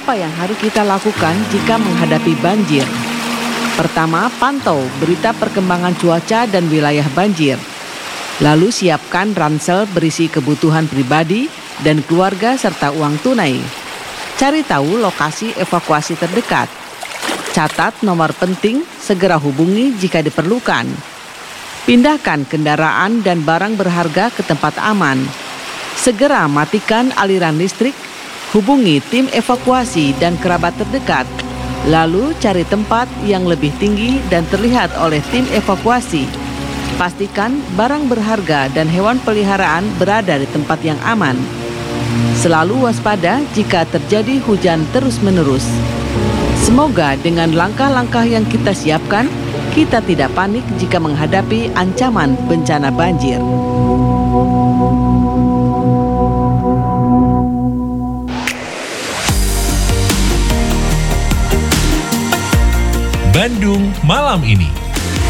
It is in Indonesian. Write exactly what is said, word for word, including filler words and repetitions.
Apa yang harus kita lakukan jika menghadapi banjir? Pertama, pantau berita perkembangan cuaca dan wilayah banjir. Lalu siapkan ransel berisi kebutuhan pribadi dan keluarga serta uang tunai. Cari tahu lokasi evakuasi terdekat. Catat nomor penting, segera hubungi jika diperlukan. Pindahkan kendaraan dan barang berharga ke tempat aman. Segera matikan aliran listrik, hubungi tim evakuasi dan kerabat terdekat. Lalu cari tempat yang lebih tinggi dan terlihat oleh tim evakuasi. Pastikan barang berharga dan hewan peliharaan berada di tempat yang aman. Selalu waspada jika terjadi hujan terus-menerus. Semoga dengan langkah-langkah yang kita siapkan, kita tidak panik jika menghadapi ancaman bencana banjir. Bandung Malam Ini.